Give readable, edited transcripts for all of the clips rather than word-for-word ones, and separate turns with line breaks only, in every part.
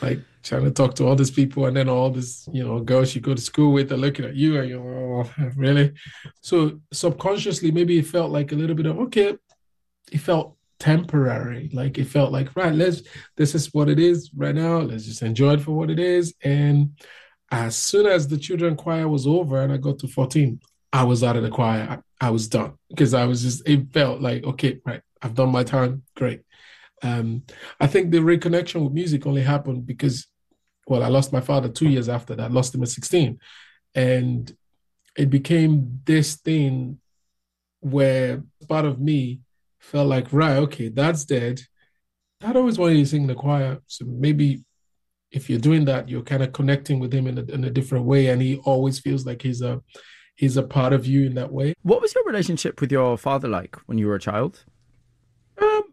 like trying to talk to all these people, and then all these, girls you go to school with are looking at you, and you're, oh, really? So subconsciously, maybe it felt like a little bit of, okay, it felt temporary. Like it felt like, right, this is what it is right now. Let's just enjoy it for what it is. And as soon as the children choir was over and I got to 14, I was out of the choir. I was done because it felt like, okay, right, I've done my time. Great. Um, I think the reconnection with music only happened because, well, I lost my father 2 years after that. I lost him at 16. And it became this thing where part of me felt like, right, okay, that's dead. I'd always wanted to sing in the choir. So maybe if you're doing that, you're kind of connecting with him in a different way. And he always feels like he's a part of you in that way.
What was your relationship with your father like when you were a child?
Um,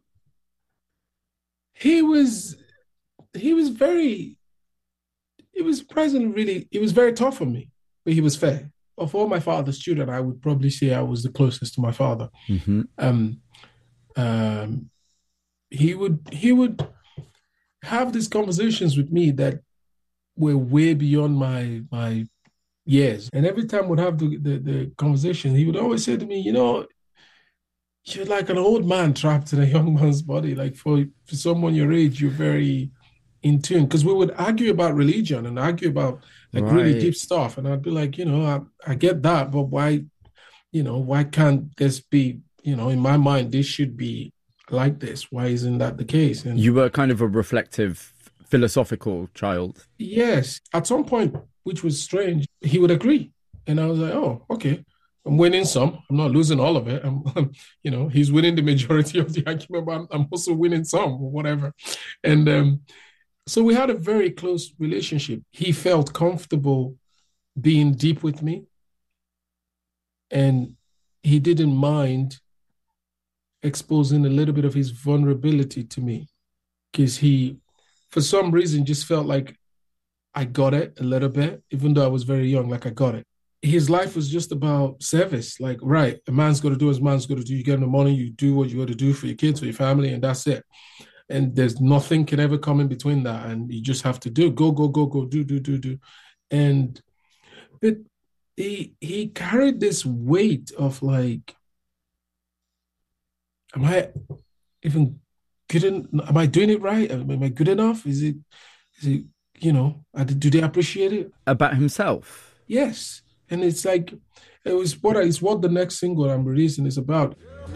he was he was very he was present really, he was very tough on me, but he was fair. Of all my father's children, I would probably say I was the closest to my father.
Hmm.
Um, um, he would have these conversations with me that were way beyond my years. And every time we'd have the conversation, he would always say to me, you're like an old man trapped in a young man's body. Like for someone your age, you're very in tune. Because we would argue about religion and argue about like really
Right.
deep stuff. And I'd be like, I get that, but why can't this be, in my mind, this should be like this. Why isn't that the case? And
You were kind of a reflective, philosophical child.
yes, at some point, which was strange, he would agree. And I was like, oh, okay. I'm winning some. I'm not losing all of it. He's winning the majority of the argument, but I'm also winning some or whatever. And so we had a very close relationship. He felt comfortable being deep with me, and he didn't mind exposing a little bit of his vulnerability to me because for some reason, just felt like I got it a little bit, even though I was very young, like I got it. His life was just about service. Like, right, a man's got to do as a man's got to do. You get in the morning, you do what you got to do for your kids, for your family, and that's it. And there's nothing can ever come in between that. And you just have to do, go, go, go, go, do, do, do, do. And but he carried this weight of like, am I even good? Am I doing it right? Am I good enough? Is it, do they appreciate it?
About himself.
Yes. And it's like, it's what the next single I'm releasing is about.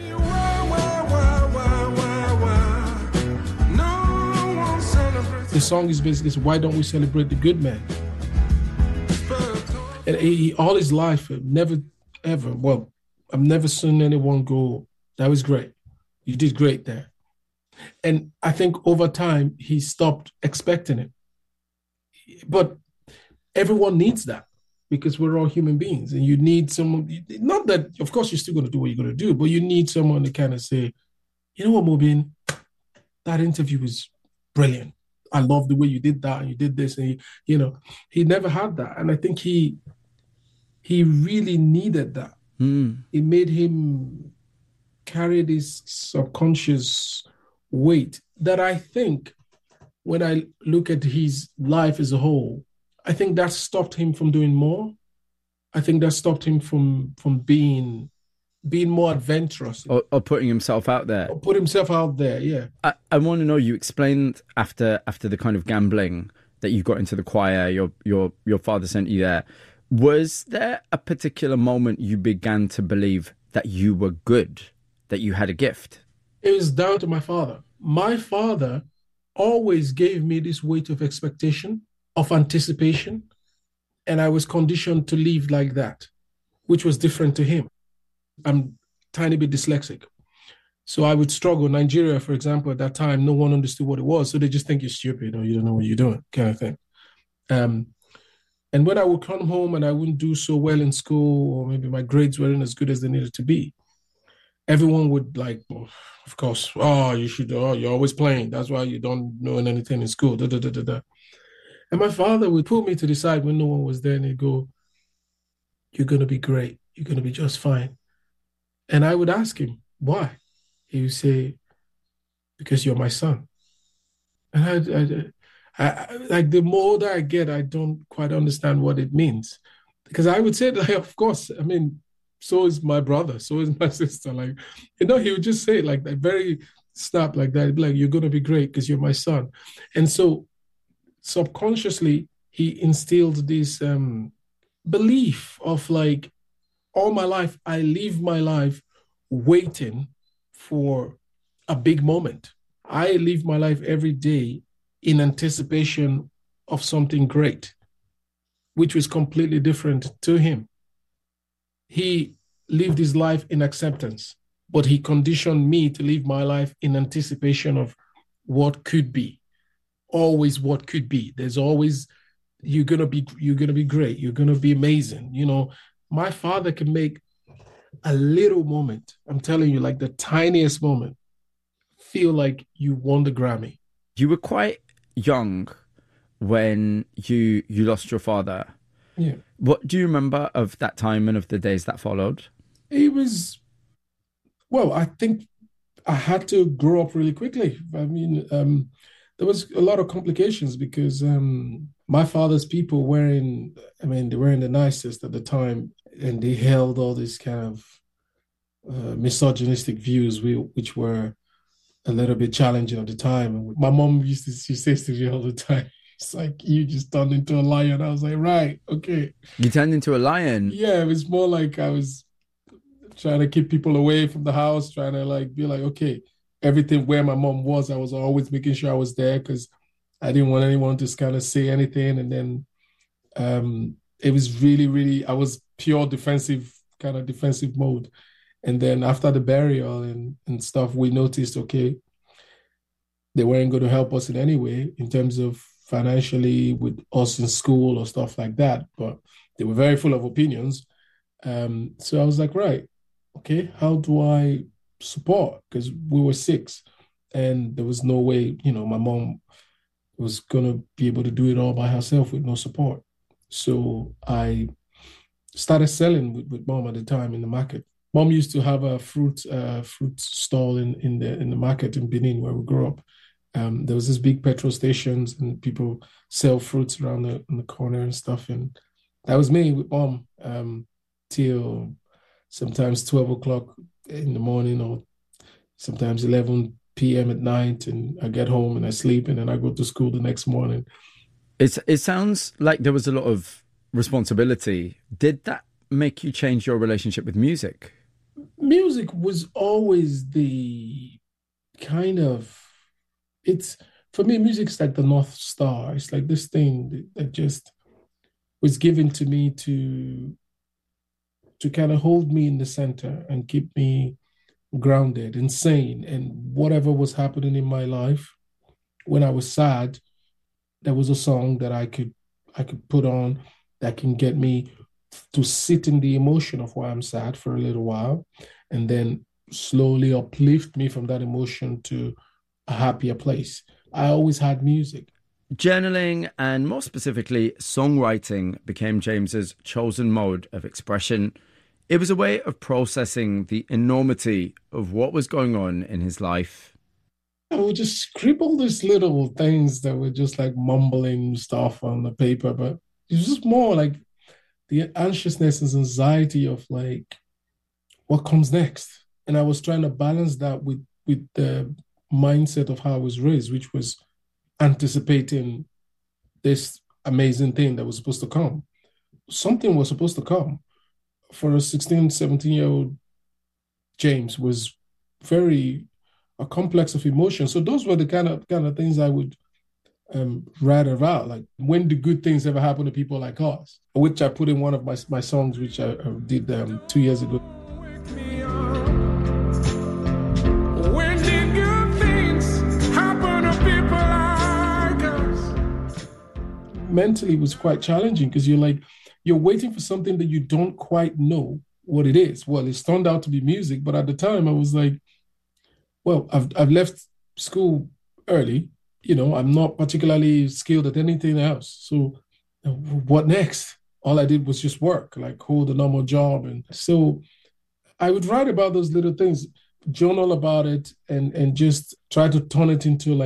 The song is basically, why don't we celebrate the good man? And all his life, never, ever, well, I've never seen anyone go, that was great. You did great there. And I think over time, he stopped expecting it. But everyone needs that because we're all human beings, and you need someone, not that, of course, you're still going to do what you're going to do, but you need someone to kind of say, you know what, Mobin, that interview was brilliant. I love the way you did that and you did this. And, he never had that. And I think he really needed that.
Mm.
It made him carry this subconscious weight that I think when I look at his life as a whole, I think that stopped him from doing more. I think that stopped him from being more adventurous,
Or putting himself out there.
or put himself out there. Yeah.
I want to know, you explained after the kind of gambling that you got into the choir, your father sent you there. Was there a particular moment you began to believe that you were good, that you had a gift?
It was down to my father. My father always gave me this weight of expectation, of anticipation, and I was conditioned to live like that, which was different to him. I'm tiny bit dyslexic. So I would struggle. Nigeria, for example, at that time, no one understood what it was. So they just think you're stupid or you don't know what you're doing, kind of thing. Um, and when I would come home and I wouldn't do so well in school, or maybe my grades weren't as good as they needed to be, everyone would like, oh, of course, oh, you're always playing. That's why you don't know anything in school. Da, da, da, da, da. And my father would pull me to the side when no one was there and he'd go, you're going to be great. You're going to be just fine. And I would ask him, why? He would say, because you're my son. And Like the more older I get, I don't quite understand what it means. Because I would say, like, of course, I mean, so is my brother, so is my sister. Like, he would just say it like that, very snap like that. He'd be like, you're going to be great because you're my son. And so subconsciously, he instilled this belief of like, all my life, I live my life waiting for a big moment. I live my life every day in anticipation of something great, which was completely different to him. He lived his life in acceptance, but he conditioned me to live my life in anticipation of what could be, always what could be. There's always you're gonna be great, you're gonna be amazing. My father can make a little moment, I'm telling you, like the tiniest moment, feel like you won the Grammy.
You were quite young when you lost your father.
Yeah.
What do you remember of that time and of the days that followed?
It was, well, I think I had to grow up really quickly. I mean, there was a lot of complications because my father's people weren't, I mean, they weren't the nicest at the time, and they held all these kind of misogynistic views, which were a little bit challenging at the time. My mom she says to me all the time, it's like, you just turned into a lion. I was like, right, okay.
You turned into a lion.
Yeah, it was more like I was trying to keep people away from the house, trying to like be like, okay, everything where my mom was, I was always making sure I was there because I didn't want anyone to kind of say anything. And then it was really, really, I was pure kind of defensive mode. And then after the burial and stuff, we noticed, okay, they weren't going to help us in any way in terms of financially with us in school or stuff like that. But they were very full of opinions. So I was like, right, okay, how do I support? Because we were six and there was no way, my mom was going to be able to do it all by herself with no support. So I started selling with mom at the time in the market. Mom used to have a fruit stall in the market in Benin where we grew up. There was this big petrol stations and people sell fruits around in the corner and stuff. And that was me with mom till sometimes 12 o'clock in the morning or sometimes 11 p.m. at night. And I get home and I sleep and then I go to school the next morning.
It sounds like there was a lot of responsibility. Did that make you change your relationship with music?
Music was always the kind of, it's, for me, music's like the North Star. It's like this thing that just was given to me to kind of hold me in the center and keep me grounded and sane. And whatever was happening in my life, when I was sad, there was a song that I could put on that can get me to sit in the emotion of why I'm sad for a little while, and then slowly uplift me from that emotion to a happier place. I always had music.
Journaling and more specifically songwriting became James's chosen mode of expression. It was a way of processing the enormity of what was going on in his life.
I would just scribble these little things that were just like mumbling stuff on the paper, but it was just more like the anxiousness and anxiety of like what comes next. And I was trying to balance that with the mindset of how I was raised, which was anticipating this amazing thing that was supposed to come. Something was supposed to come. For a 16, 17-year-old, James was very a complex of emotions. So those were the kind of things I would write about. Like, when do good things ever happen to people like us? Which I put in one of my songs, which I did 2 years ago. When did good things happen to people like us? Mentally, it was quite challenging because you're waiting for something that you don't quite know what it is. Well, it's turned out to be music, but at the time I was like, well, I've left school early. I'm not particularly skilled at anything else. So what next? All I did was just work, like hold a normal job. And so I would write about those little things, journal about it, and just try to turn it into like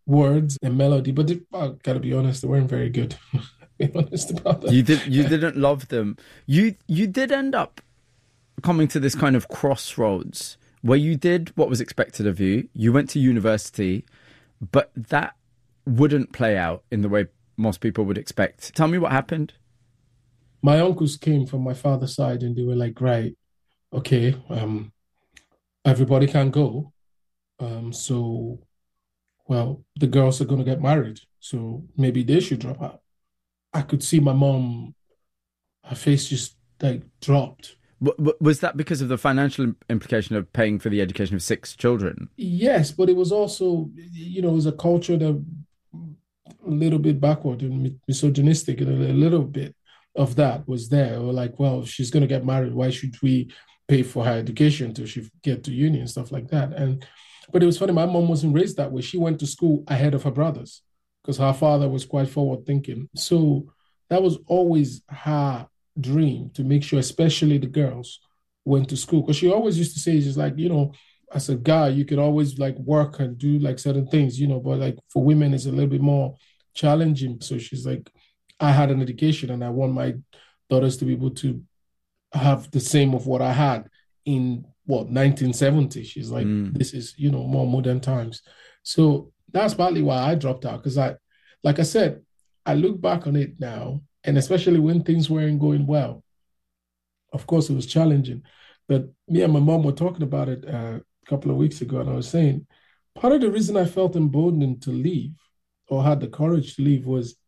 words and melody, but I gotta be honest, they weren't very good. Be honest about that.
You didn't love them. You did end up coming to this kind of crossroads where you did what was expected of you. You went to university, but that wouldn't play out in the way most people would expect. Tell me what happened.
My uncles came from my father's side and they were like, right, okay, everybody can go. So, well, the girls are going to get married. So maybe they should drop out. I could see my mom, her face just like dropped.
Was that because of the financial implication of paying for the education of 6 children?
Yes, but it was also, it was a culture that a little bit backward and misogynistic, and a little bit of that was there. Or like, well, if she's going to get married, why should we pay for her education till she get to uni and stuff like that? But it was funny. My mom wasn't raised that way. She went to school ahead of her brothers because her father was quite forward thinking. So that was always her dream, to make sure, especially the girls, went to school. Because she always used to say, just like, as a guy, you could always like work and do like certain things, but like for women, it's a little bit more challenging. So she's like, I had an education and I want my daughters to be able to have the same of what I had in 1970. She's like, this is, more modern times. So that's partly why I dropped out. Because like I said, I look back on it now, and especially when things weren't going well, of course, it was challenging. But me and my mom were talking about it a couple of weeks ago, and I was saying, part of the reason I felt emboldened to leave or had the courage to leave was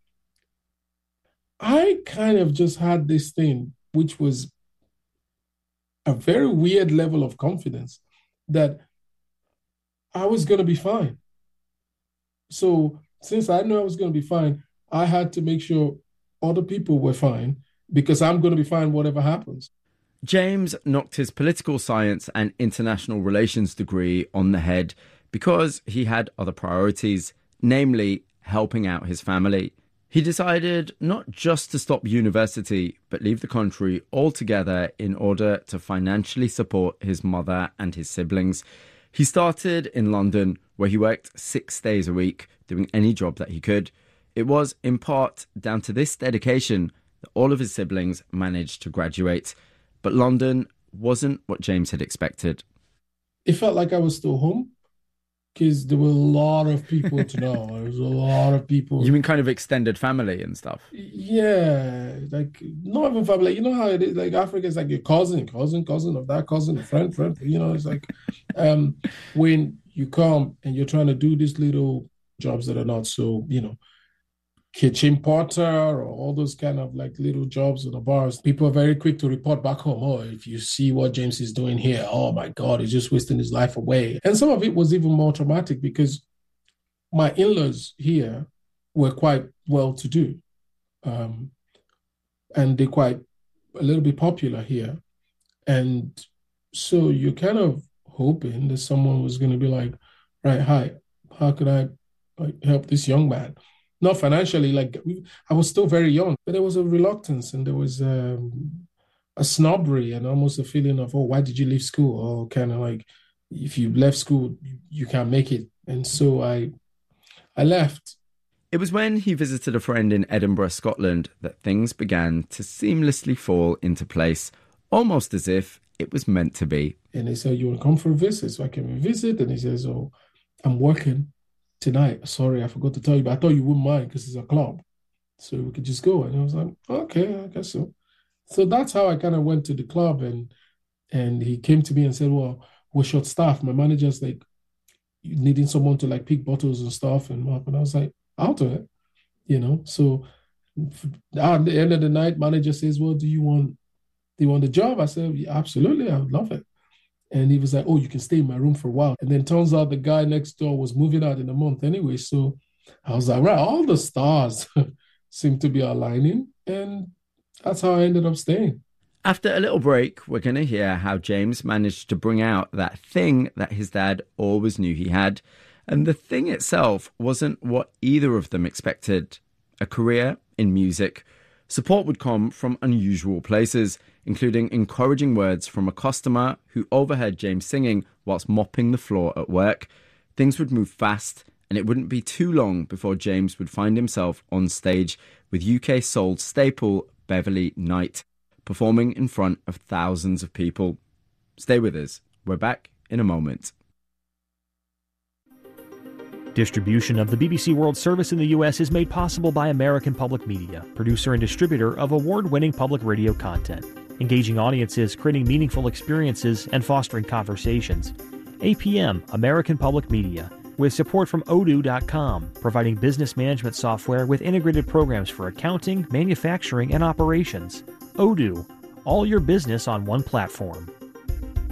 I kind of just had this thing, which was a very weird level of confidence that I was going to be fine. So since I knew I was going to be fine, I had to make sure other people were fine because I'm going to be fine whatever happens.
James knocked his political science and international relations degree on the head because he had other priorities, namely helping out his family. He decided not just to stop university, but leave the country altogether in order to financially support his mother and his siblings. He started in London, where he worked 6 days a week, doing any job that he could. It was, in part, down to this dedication that all of his siblings managed to graduate. But London wasn't what James had expected.
It felt like I was still home because there were a lot of people to know. There was a lot of people.
You mean kind of extended family and stuff?
Yeah, like not even family. You know how it is. Like Africa is like your cousin of that cousin, a friend. It's like when you come and you're trying to do these little jobs that are not so, kitchen porter or all those kind of like little jobs in the bars, people are very quick to report back home. Oh, if you see what James is doing here, oh my God, he's just wasting his life away. And some of it was even more traumatic because my in-laws here were quite well to do. And they're quite a little bit popular here. And so you're kind of hoping that someone was going to be like, right, hi, how could I help this young man? Not financially, like I was still very young, but there was a reluctance and there was a snobbery and almost a feeling of, oh, why did you leave school? Or kind of like, if you left school, you can't make it. And so I left.
It was when he visited a friend in Edinburgh, Scotland, that things began to seamlessly fall into place, almost as if it was meant to be.
And they said, you want to come for a visit? So I came and visit, and he says, oh, I'm working tonight. Sorry, I forgot to tell you, but I thought you wouldn't mind because it's a club. So we could just go. And I was like, okay, I guess so. So that's how I kind of went to the club, and he came to me and said, well, we're short staffed. My manager's like needing someone to like pick bottles and stuff and I was like, I'll do it, So at the end of the night, manager says, well, do you want the job? I said, yeah, absolutely, I would love it. And he was like, oh, you can stay in my room for a while. And then turns out the guy next door was moving out in a month anyway. So I was like, right, all the stars seem to be aligning. And that's how I ended up staying.
After a little break, we're going to hear how James managed to bring out that thing that his dad always knew he had. And the thing itself wasn't what either of them expected. A career in music. Support would come from unusual places, including encouraging words from a customer who overheard James singing whilst mopping the floor at work. Things would move fast, and it wouldn't be too long before James would find himself on stage with UK soul staple Beverly Knight, performing in front of thousands of people. Stay with us. We're back in a moment.
Distribution of the BBC World Service in the U.S. is made possible by American Public Media, producer and distributor of award-winning public radio content, engaging audiences, creating meaningful experiences, and fostering conversations. APM, American Public Media, with support from Odoo.com, providing business management software with integrated programs for accounting, manufacturing, and operations. Odoo, all your business on one platform.